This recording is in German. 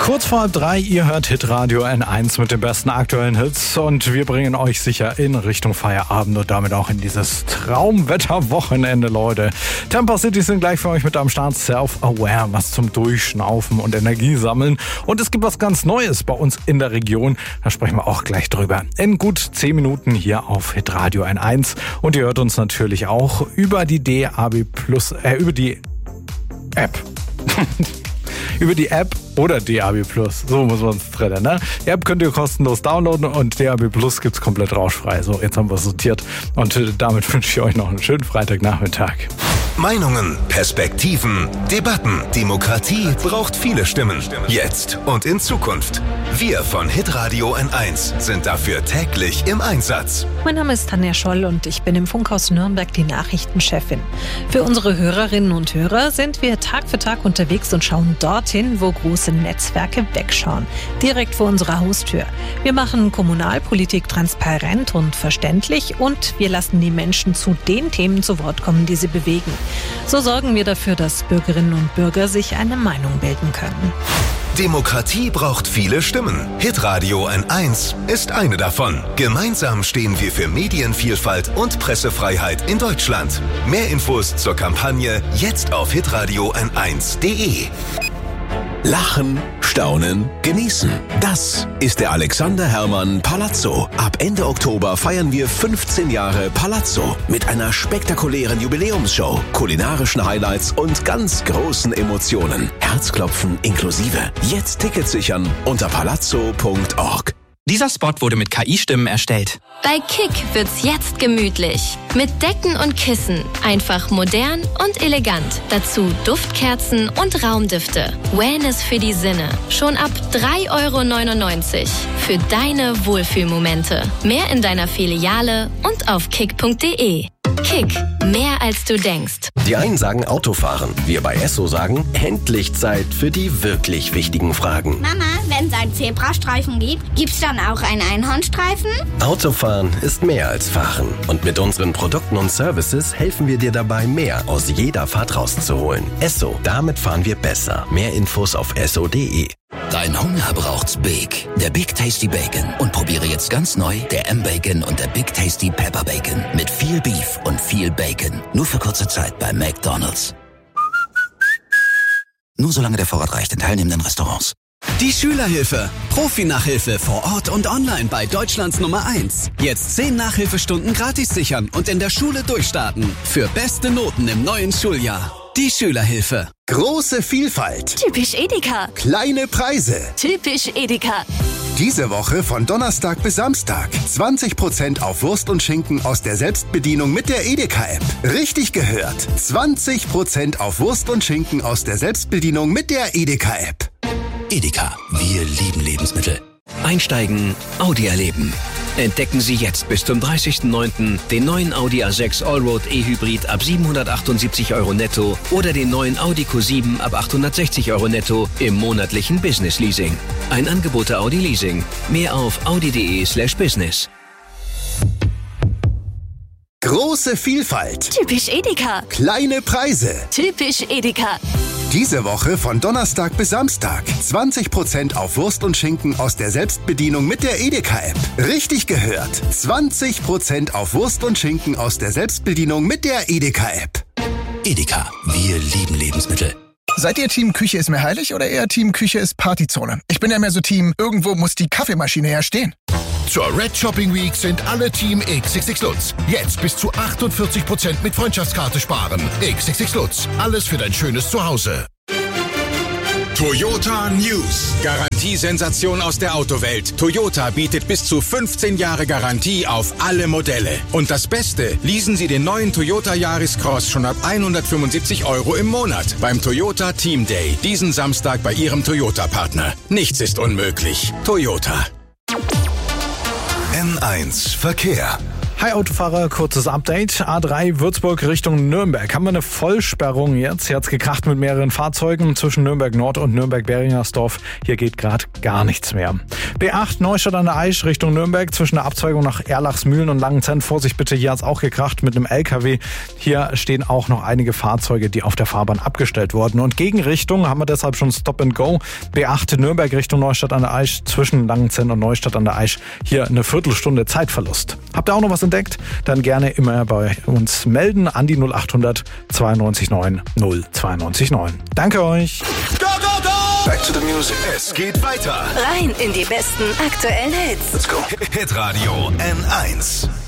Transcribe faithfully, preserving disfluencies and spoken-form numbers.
Kurz vor halb drei, ihr hört Hitradio N eins mit den besten aktuellen Hits und wir bringen euch sicher in Richtung Feierabend und damit auch in dieses Traumwetterwochenende, Leute. Tampa City sind gleich für euch mit am Start. Self-Aware, was zum Durchschnaufen und Energie sammeln. Und es gibt was ganz Neues bei uns in der Region. Da sprechen wir auch gleich drüber. In gut zehn Minuten hier auf Hitradio N eins. Und ihr hört uns natürlich auch über die D A B Plus, äh, über die App. Über die App oder D A B Plus. So muss man es trennen, ne? Die App könnt ihr kostenlos downloaden und D A B Plus gibt's komplett rauschfrei. So, jetzt haben wir es sortiert und äh, damit wünsche ich euch noch einen schönen Freitagnachmittag. Meinungen, Perspektiven, Debatten. Demokratie braucht viele Stimmen. Jetzt und in Zukunft. Wir von Hitradio N eins sind dafür täglich im Einsatz. Mein Name ist Tanja Scholl und ich bin im Funkhaus Nürnberg die Nachrichtenchefin. Für unsere Hörerinnen und Hörer sind wir Tag für Tag unterwegs und schauen dorthin, wo große Netzwerke wegschauen. Direkt vor unserer Haustür. Wir machen Kommunalpolitik transparent und verständlich und wir lassen die Menschen zu den Themen zu Wort kommen, die sie bewegen. So sorgen wir dafür, dass Bürgerinnen und Bürger sich eine Meinung bilden können. Demokratie braucht viele Stimmen. Hitradio N eins ist eine davon. Gemeinsam stehen wir für Medienvielfalt und Pressefreiheit in Deutschland. Mehr Infos zur Kampagne jetzt auf hitradio n eins punkt de. Lachen, staunen, genießen. Das ist der Alexander Herrmann Palazzo. Ab Ende Oktober feiern wir fünfzehn Jahre Palazzo mit einer spektakulären Jubiläumsshow, kulinarischen Highlights und ganz großen Emotionen. Herzklopfen inklusive. Jetzt Tickets sichern unter palazzo punkt org. Dieser Spot wurde mit K I-Stimmen erstellt. Bei Kick wird's jetzt gemütlich. Mit Decken und Kissen. Einfach modern und elegant. Dazu Duftkerzen und Raumdüfte. Wellness für die Sinne. Schon ab drei Euro neunundneunzig. Für deine Wohlfühlmomente. Mehr in deiner Filiale und auf kick punkt de. Kick. Mehr als du denkst. Die einen sagen Autofahren. Wir bei Esso sagen, endlich Zeit für die wirklich wichtigen Fragen. Mama, wenn es einen Zebrastreifen gibt, gibt's dann auch einen Einhornstreifen? Autofahren ist mehr als Fahren. Und mit unseren Produkten und Services helfen wir dir dabei, mehr aus jeder Fahrt rauszuholen. Esso, damit fahren wir besser. Mehr Infos auf esso punkt de. Dein Hunger braucht's Big. Der Big Tasty Bacon. Und probiere jetzt ganz neu der M-Bacon und der Big Tasty Pepper Bacon. Mit viel Beef und viel Bacon. Nur für kurze Zeit bei McDonald's. Nur solange der Vorrat reicht in teilnehmenden Restaurants. Die Schülerhilfe. Profi-Nachhilfe vor Ort und online bei Deutschlands Nummer eins. Jetzt zehn Nachhilfestunden gratis sichern und in der Schule durchstarten. Für beste Noten im neuen Schuljahr. Die Schülerhilfe. Große Vielfalt. Typisch Edeka. Kleine Preise. Typisch Edeka. Diese Woche von Donnerstag bis Samstag. zwanzig Prozent auf Wurst und Schinken aus der Selbstbedienung mit der Edeka-App. Richtig gehört. zwanzig Prozent auf Wurst und Schinken aus der Selbstbedienung mit der Edeka-App. Edeka. Wir lieben Lebensmittel. Einsteigen, Audi erleben. Entdecken Sie jetzt bis zum dreißigsten neunten den neuen Audi A sechs Allroad E-Hybrid ab siebenhundertachtundsiebzig Euro netto oder den neuen Audi Q sieben ab achthundertsechzig Euro netto im monatlichen Business Leasing. Ein Angebot der Audi Leasing. Mehr auf audi punkt de slash business. Große Vielfalt. Typisch Edeka. Kleine Preise. Typisch Edeka. Diese Woche von Donnerstag bis Samstag. zwanzig Prozent auf Wurst und Schinken aus der Selbstbedienung mit der Edeka-App. Richtig gehört. zwanzig Prozent auf Wurst und Schinken aus der Selbstbedienung mit der Edeka-App. Edeka. Wir lieben Lebensmittel. Seid ihr Team Küche ist mir heilig oder eher Team Küche ist Partyzone? Ich bin ja mehr so Team, irgendwo muss die Kaffeemaschine ja stehen. Zur Red Shopping Week sind alle Team X X X Lutz. Jetzt bis zu achtundvierzig Prozent mit Freundschaftskarte sparen. X X X Lutz. Alles für dein schönes Zuhause. Toyota News. Garantiesensation aus der Autowelt. Toyota bietet bis zu fünfzehn Jahre Garantie auf alle Modelle. Und das Beste, leasen Sie den neuen Toyota Yaris Cross schon ab hundertfünfundsiebzig Euro im Monat beim Toyota Team Day. Diesen Samstag bei Ihrem Toyota-Partner. Nichts ist unmöglich. Toyota. N eins Verkehr. Hi Autofahrer, kurzes Update. A drei Würzburg Richtung Nürnberg. Haben wir eine Vollsperrung jetzt. Hier hat's gekracht mit mehreren Fahrzeugen zwischen Nürnberg Nord und Nürnberg-Beringersdorf. Hier geht gerade gar nichts mehr. B acht Neustadt an der Aisch Richtung Nürnberg zwischen der Abzweigung nach Erlachsmühlen und Langenzenn. Vorsicht bitte, hier hat's auch gekracht mit einem L K W. Hier stehen auch noch einige Fahrzeuge, die auf der Fahrbahn abgestellt wurden. Und Gegenrichtung haben wir deshalb schon Stop and Go. B acht Nürnberg Richtung Neustadt an der Aisch zwischen Langenzenn und Neustadt an der Aisch. Hier eine Viertelstunde Zeitverlust. Habt ihr auch noch was entdeckt? Dann gerne immer bei uns melden an die null acht hundert zweiundneunzig neun null zweiundneunzig neun. Danke euch. Go, go, go! Back to the music. Es geht weiter. Rein in die besten aktuellen Hits. Let's go. Hitradio N eins.